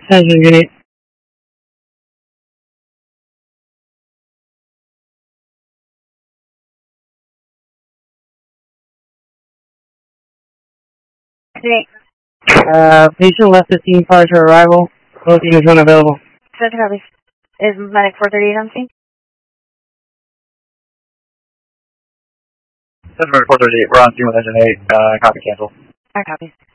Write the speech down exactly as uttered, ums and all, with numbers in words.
Attention unit. Today. Uh, patient left the scene prior to arrival. Closing is unavailable. Center copies. Is medic four thirty-eight on scene? Center four thirty-eight, we're on scene with engine eight, uh, copy cancel. Our copies.